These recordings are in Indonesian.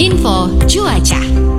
Info cuaca.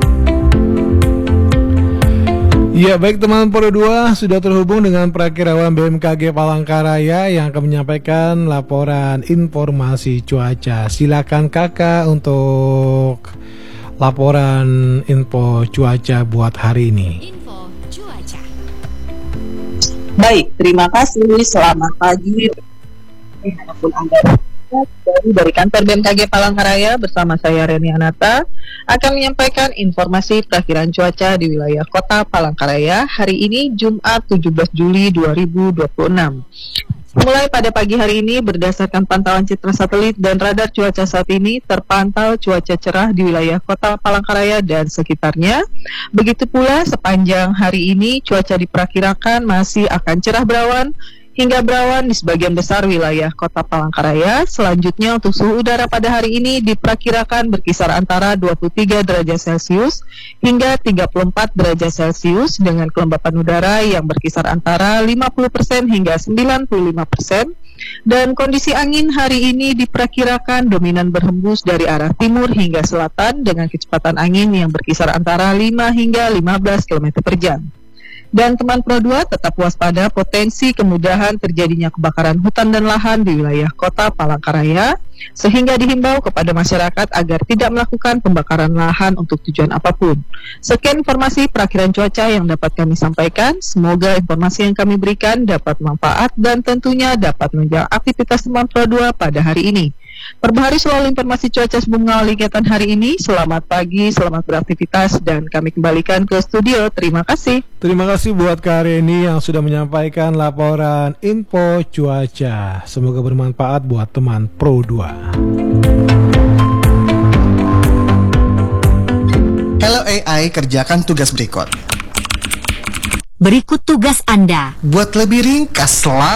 Ya, baik teman Pro 2 sudah terhubung dengan Prakirawan BMKG Palangkaraya yang akan menyampaikan laporan informasi cuaca. Silakan Kakak untuk laporan info cuaca buat hari ini. Info cuaca. Baik, terima kasih. Selamat pagi. Dimanapun Anda dari kantor BMKG Palangkaraya bersama saya Reni Anata akan menyampaikan informasi perakiraan cuaca di wilayah Kota Palangkaraya hari ini Jumat 17 Juli 2026. Mulai pada pagi hari ini berdasarkan pantauan citra satelit dan radar cuaca saat ini terpantau cuaca cerah di wilayah Kota Palangkaraya dan sekitarnya. Begitu pula sepanjang hari ini cuaca diperkirakan masih akan cerah berawan hingga berawan di sebagian besar wilayah Kota Palangkaraya. Selanjutnya untuk suhu udara pada hari ini diperkirakan berkisar antara 23 derajat Celcius hingga 34 derajat Celcius dengan kelembapan udara yang berkisar antara 50% hingga 95%. Dan kondisi angin hari ini diperkirakan dominan berhembus dari arah timur hingga selatan dengan kecepatan angin yang berkisar antara 5 hingga 15 km per jam. Dan teman Pro 2 tetap waspada potensi kemudahan terjadinya kebakaran hutan dan lahan di wilayah Kota Palangkaraya, sehingga dihimbau kepada masyarakat agar tidak melakukan pembakaran lahan untuk tujuan apapun. Sekian informasi perakiraan cuaca yang dapat kami sampaikan. Semoga informasi yang kami berikan dapat manfaat dan tentunya dapat menunjang aktivitas teman Pro 2 pada hari ini. Perbaharui selalu informasi cuaca sebelum mengawali kegiatan hari ini. Selamat pagi, selamat beraktivitas, dan kami kembalikan ke studio. Terima kasih. Terima kasih buat Kak Reni yang sudah menyampaikan laporan info cuaca. Semoga bermanfaat buat teman Pro 2. Hello AI, kerjakan tugas berikut. Berikut tugas Anda. Buat lebih ringkas